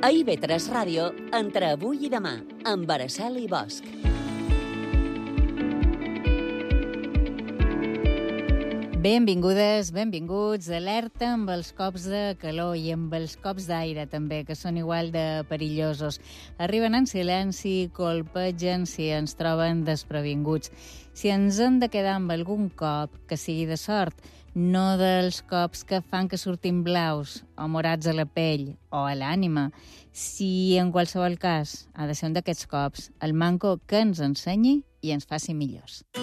A IB3 Ràdio, entre avui i demà, amb Araceli Bosch. Benvingudes, benvinguts. Alerta amb els cops de calor i amb els cops d'aire, també, que són igual de perillosos. Arriben en silenci, colpegen si ens troben desprevinguts. Si ens hem de quedar amb algun cop, que sigui de sort, no dels cops que fan que sortim blaus o morats a la pell o a l'ànima. Si en qualsevol cas ha de ser un d'aquests cops, el manco que ens ensenyi i ens faci millors.